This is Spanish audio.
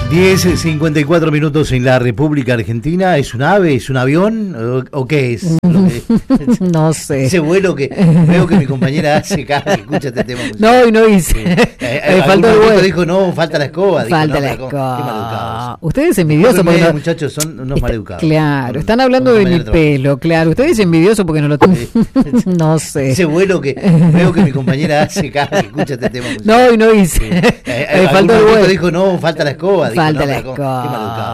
10:54 minutos en la República Argentina. ¿Es un ave? ¿Es un avión? ¿O qué es? No sé. Ese vuelo que veo que mi compañera hace cada que escucha este tema. No, y no hice. Me faltó el vuelo. Dijo, no, falta la escoba. Falta la escoba. Qué maleducados. Ustedes envidiosos porque los muchachos son unos maleducados. Claro, están hablando de mi pelo, claro. Ustedes envidiosos porque no lo toman. No sé. Ese vuelo que veo que mi compañera hace cada que escucha este tema. No, y no hice. Me faltó el vuelo. Dijo, no, falta la escoba. Falta la escoba. Qué maleducados.